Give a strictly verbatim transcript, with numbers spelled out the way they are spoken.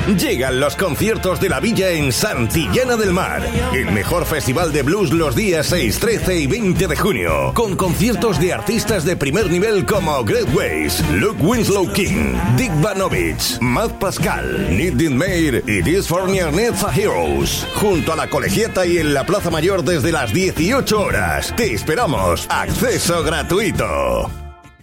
Llegan los conciertos de la Villa en Santillana del Mar. El mejor festival de blues los días seis, trece y veinte de junio. Con conciertos de artistas de primer nivel como Great Ways, Luke Winslow King, Dick Vanovich, Matt Pascal, Nick Mayer y This for Neza Heroes. Junto a la Colegiata y en la Plaza Mayor desde las dieciocho horas. Te esperamos. Acceso gratuito.